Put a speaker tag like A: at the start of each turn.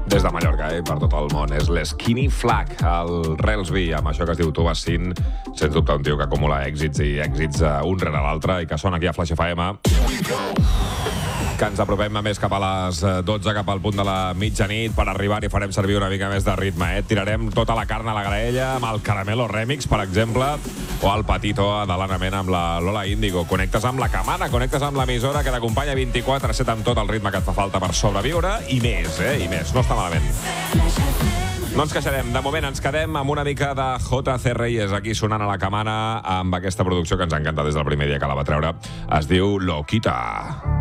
A: Des de Mallorca, per tot el món. És l'Skinny Flag, el Relsby, amb això que es diu Tu vas sin. Sens dubte un tio que acumula èxits i èxits un rere l'altre i que sona aquí a Flash FM. Que ens apropem més cap a les 12, cap al punt de la mitjanit. Per arribar-hi farem servir una mica més de ritme, Tirarem tota la carn a la graella amb el Caramelo Remix, per exemple, o el Patito de l'Anna Mena amb la Lola Índigo. Connectes amb la Camana, connectes amb l'emissora que t'acompanya 24/7 amb tot el ritme que et fa falta per sobreviure i més, i més. No està malament. No ens queixarem. De moment ens quedem amb una mica de JC Reyes aquí sonant a la Camana amb aquesta producció que ens encanta des del primer dia que la va treure. Es diu Loquita.